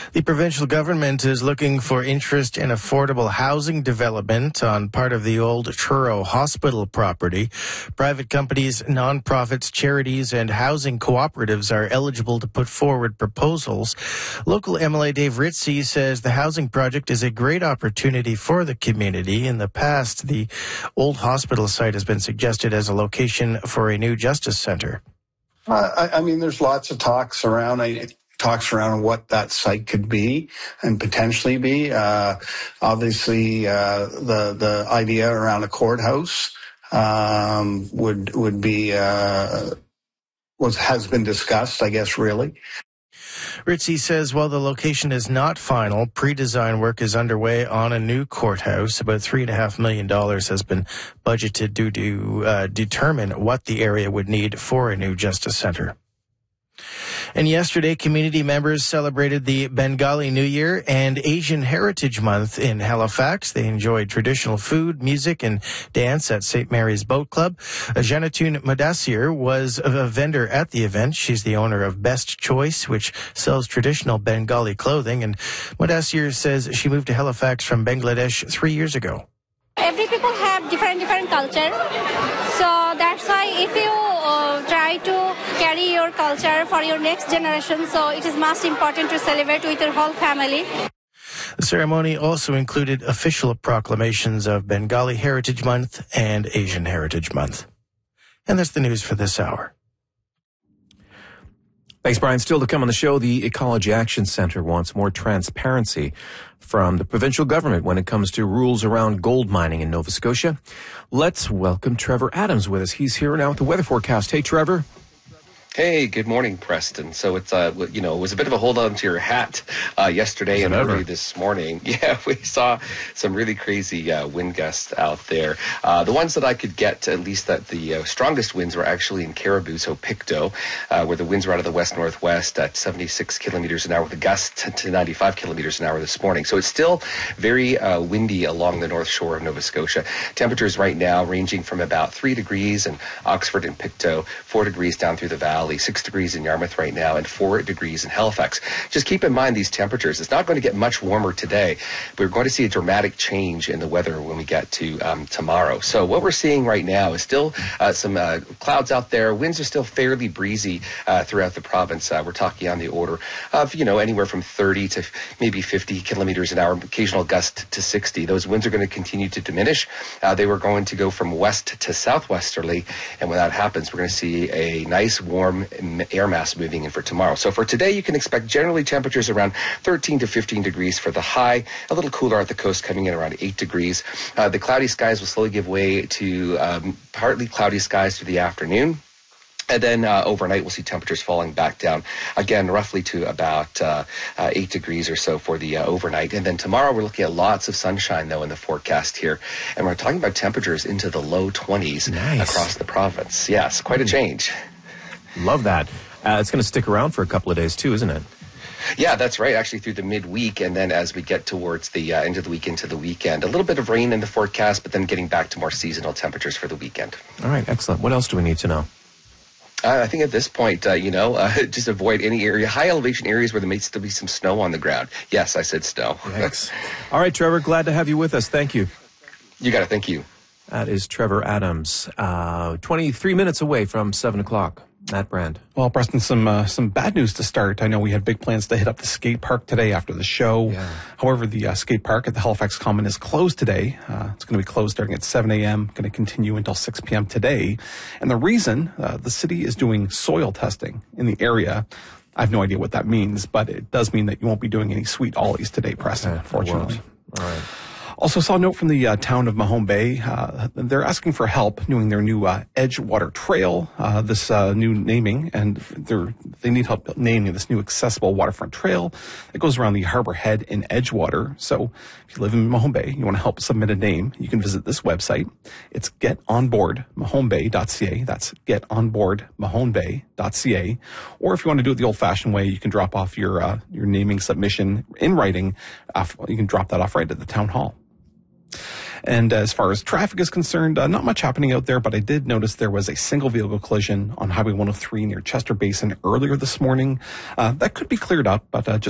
The provincial government is looking for interest in affordable housing development on part of the old Truro Hospital property. Private companies, nonprofits, charities, and housing cooperatives are eligible to put forward proposals. Local MLA Dave Ritchie says the housing project is a great opportunity for the community. In the past, the old hospital site has been suggested as a location for a new justice centre. There's lots of talks around what that site could be and potentially be. Obviously, the idea around a courthouse would be has been discussed, I guess, really. Ritchie says while the location is not final, pre-design work is underway on a new courthouse. About $3.5 million has been budgeted to determine what the area would need for a new justice centre. And yesterday, community members celebrated the Bengali New Year and Asian Heritage Month in Halifax. They enjoyed traditional food, music, and dance at St. Mary's Boat Club. Janatun Mudassir was a vendor at the event. She's the owner of Best Choice, which sells traditional Bengali clothing. And Mudassir says she moved to Halifax from Bangladesh 3 years ago. Every people have different culture. So that's why if you try to carry your culture for your next generation, so it is most important to celebrate with your whole family. The ceremony also included official proclamations of Bengali Heritage Month and Asian Heritage Month. And that's the news for this hour. Thanks, Brian. Still to come on the show, the Ecology Action Centre wants more transparency from the provincial government when it comes to rules around gold mining in Nova Scotia. Let's welcome Trevor Adams with us. He's here now with the weather forecast. Hey, Trevor. Hey, good morning, Preston. So it's, it was a bit of a hold on to your hat yesterday and early this morning. Yeah, we saw some really crazy wind gusts out there. The ones that I could get, at least that the strongest winds were actually in Caribou, so Pictou, where the winds were out of the west-northwest at 76 kilometers an hour with a gust to 95 kilometers an hour this morning. So it's still very windy along the north shore of Nova Scotia. Temperatures right now ranging from about 3 degrees in Oxford and Pictou, 4 degrees down through the valley, 6 degrees in Yarmouth right now, and 4 degrees in Halifax. Just keep in mind these temperatures. It's not going to get much warmer today. We're going to see a dramatic change in the weather when we get to tomorrow. So what we're seeing right now is still some clouds out there. Winds are still fairly breezy throughout the province. We're talking on the order of, anywhere from 30 to maybe 50 kilometers an hour, occasional gust to 60. Those winds are going to continue to diminish. They were going to go from west to southwesterly, and when that happens, we're going to see a nice warm air mass moving in for tomorrow. So for today, you can expect generally temperatures around 13 to 15 degrees for the high, a little cooler at the coast coming in around 8 degrees. The cloudy skies will slowly give way to partly cloudy skies through the afternoon. And then overnight, we'll see temperatures falling back down again, roughly to about 8 degrees or so for the overnight. And then tomorrow, we're looking at lots of sunshine, though, in the forecast here. And we're talking about temperatures into the low 20s across the province. Yes, quite a change. Love that. It's going to stick around for a couple of days, too, isn't it? Yeah, that's right. Actually, through the midweek, and then as we get towards the end of the week into the weekend, a little bit of rain in the forecast, but then getting back to more seasonal temperatures for the weekend. All right, excellent. What else do we need to know? I think at this point, just avoid any area, high elevation areas where there may still be some snow on the ground. Yes, I said snow. Thanks. All right, Trevor, glad to have you with us. Thank you. You got it. Thank you. That is Trevor Adams, 23 minutes away from 7 o'clock. Matt Brand. Well, Preston, some bad news to start. I know we had big plans to hit up the skate park today after the show. Yeah. However, the skate park at the Halifax Common is closed today. It's going to be closed starting at 7 a.m., going to continue until 6 p.m. today. And the reason, the city is doing soil testing in the area. I have no idea what that means, but it does mean that you won't be doing any sweet ollies today, Preston, unfortunately. All right. Also saw a note from the town of Mahone Bay. They're asking for help doing their new Edgewater Trail, this new naming, and they need help naming this new accessible waterfront trail that goes around the Harbor Head in Edgewater. So if you live in Mahone Bay, you want to help submit a name, you can visit this website. It's getonboardmahonebay.ca. That's getonboardmahonebay.ca. Or if you want to do it the old-fashioned way, you can drop off your naming submission in writing. You can drop that off right at the town hall. And as far as traffic is concerned, not much happening out there, but I did notice there was a single vehicle collision on Highway 103 near Chester Basin earlier this morning. That could be cleared up, but just